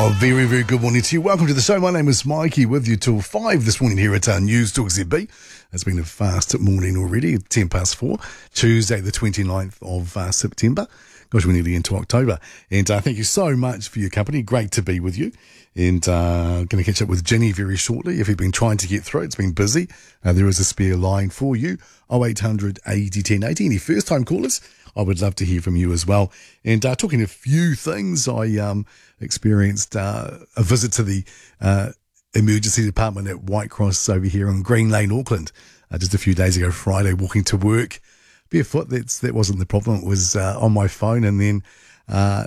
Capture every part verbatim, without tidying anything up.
Oh, very, very good morning to you. Welcome to the show. My name is Mikey, with you till five this morning here at our News Talk Z B. It's been a fast morning already, ten past four, Tuesday the twenty-ninth of uh, September. Gosh, we're nearly into October. And uh, thank you so much for your company. Great to be with you. And uh, going to catch up with Jenny very shortly. If you've been trying to get through, it's been busy. Uh, there is a spare line for you, oh eight hundred eighty ten eighty. Any first-time callers, I would love to hear from you as well. And uh, talking a few things, I um, experienced uh, a visit to the uh, emergency department at White Cross over here in Green Lane, Auckland, uh, just a few days ago, Friday, walking to work. Barefoot, that's, that wasn't the problem. It was uh, on my phone, and then uh,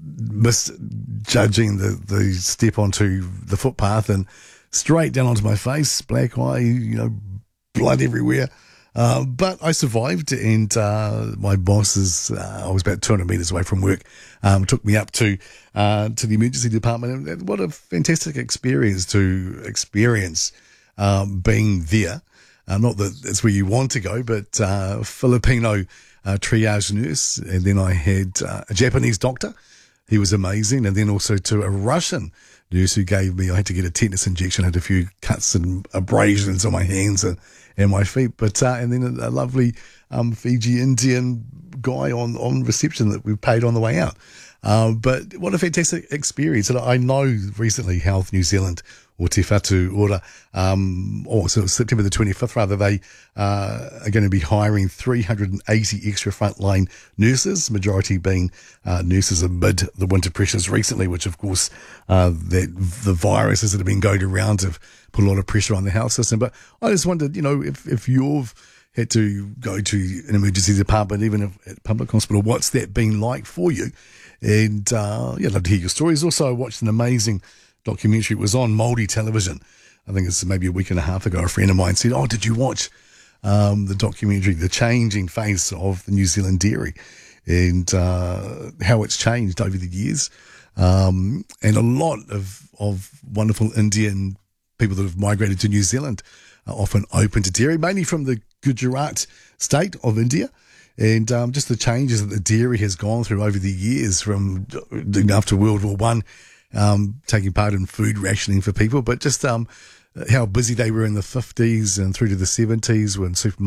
misjudging the, the step onto the footpath and straight down onto my face, black eye, you know, blood everywhere. Uh, but I survived, and uh, my bosses, uh, I was about two hundred metres away from work, um, took me up to uh, to the emergency department. And what a fantastic experience to experience um, being there. Uh, not that it's where you want to go, but uh, Filipino uh, triage nurse. And then I had uh, a Japanese doctor. He was amazing. And then also to a Russian nurse who gave me, I had to get a tetanus injection, had a few cuts and abrasions on my hands and, and my feet. But uh, and then a, a lovely um, Fiji Indian guy on, on reception that we paid on the way out. Uh, but what a fantastic experience. And I know recently Health New Zealand, or Te Whatu Ora, um, or so September the twenty-fifth, rather, they uh, are going to be hiring three hundred eighty extra frontline nurses, majority being uh, nurses amid the winter pressures recently, which, of course, uh, that the viruses that have been going around have put a lot of pressure on the health system. But I just wondered, you know, if, if you've had to go to an emergency department, even if at public hospital, what's that been like for you? And uh, yeah, I'd love to hear your stories. Also, I watched an amazing documentary. It was on Māori television. I think it's maybe a week and a half ago. A friend of mine said, oh, did you watch um, the documentary, The Changing Face of the New Zealand Dairy, and uh, how it's changed over the years? Um, and a lot of, of wonderful Indian people that have migrated to New Zealand are often open to dairy, mainly from the Gujarat state of India. And um, just the changes that the dairy has gone through over the years, from after World War One, um, taking part in food rationing for people, but just um, how busy they were in the fifties and through to the seventies when supermarkets